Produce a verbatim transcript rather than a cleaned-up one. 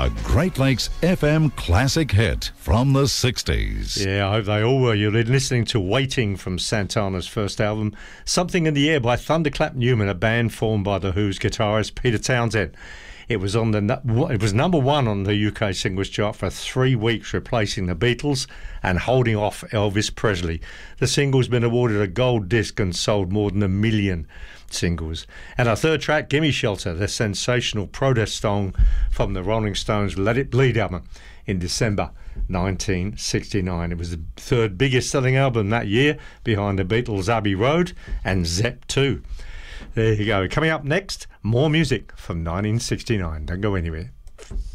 a Great Lakes F M classic hit from the sixties. Yeah, I hope they all were. You're listening to Waiting from Santana's first album, Something in the Air by Thunderclap Newman, a band formed by The Who's guitarist Peter Townsend. It was on the it was number one on the U K singles chart for three weeks, replacing the Beatles and holding off Elvis Presley. The single's been awarded a gold disc and sold more than a million singles. And our third track, Gimme Shelter, the sensational protest song from the Rolling Stones' Let It Bleed album in December nineteen sixty-nine. It was the third biggest selling album that year, behind the Beatles' Abbey Road and Zepp two. There you go. Coming up next, more music from nineteen sixty-nine. Don't go anywhere.